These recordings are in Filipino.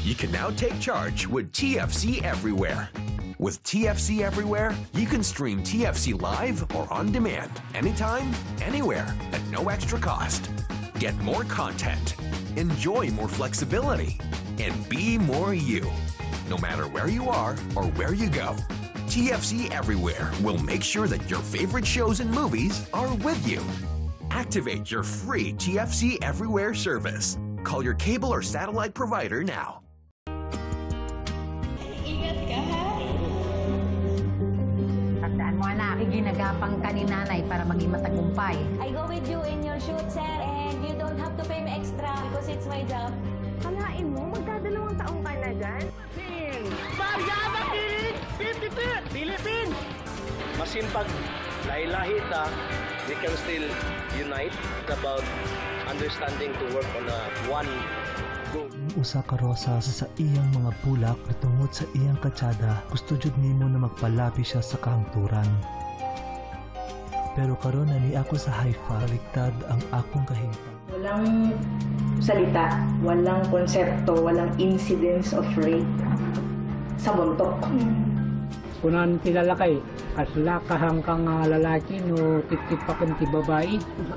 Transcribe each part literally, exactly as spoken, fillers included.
You can now take charge with T F C Everywhere. With T F C Everywhere, you can stream T F C live or on demand, anytime, anywhere, at no extra cost. Get more content, enjoy more flexibility, and be more you. No matter where you are or where you go, T F C Everywhere will make sure that your favorite shows and movies are with you. Activate your free T F C Everywhere service. Call your cable or satellite provider now. Ingat ka, ha? Tandaan mo, anak, ginagapang ka ni nanay para maging matagumpay. I go with you in your shoot, sir, and you don't have to pay me extra because it's my job. Kalain mo, magdadalawang taong ka na dyan? Bargada Kilig! fifty-fifth! Philippines! Masimpag lahi-lahi ta, we can still unite. It's about understanding to work on a one goal. Usa ka rosa sa iyang mga bulak tungod sa iyang katsada, gusto jud nimo na magpalabi siya sa kahangturan. Pero karon na ni ako sa Haifa, baliktad ang akong kahimtang. Walang salita, walang konsepto, walang incidents of rape sa buntok. Kunan tilalakay, kasla kahangkang uh, lalaki no tip-tip pa kung ti babae.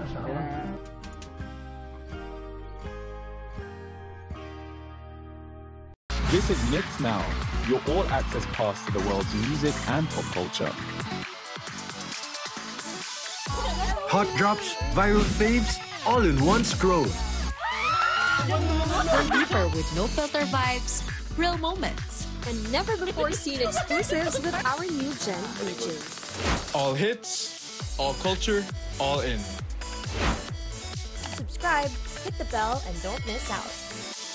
Visit Mix Now, your all-access pass to the world's music and pop culture. Hot drops, viral faves, all in one scroll. Go deeper with no filter vibes, real moments, and never-before-seen exclusives with our new Gen pages. All hits, all culture, all in. Subscribe, hit the bell, and don't miss out.